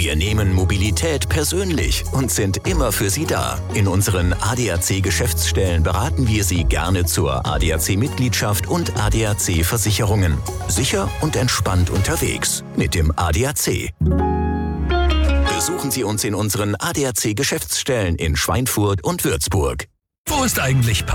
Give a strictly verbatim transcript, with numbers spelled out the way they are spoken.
Wir nehmen Mobilität persönlich und sind immer für Sie da. In unseren A D A C-Geschäftsstellen beraten wir Sie gerne zur A D A C-Mitgliedschaft und A D A C-Versicherungen. Sicher und entspannt unterwegs mit dem A D A C. Besuchen Sie uns in unseren A D A C-Geschäftsstellen in Schweinfurt und Würzburg. Wo ist eigentlich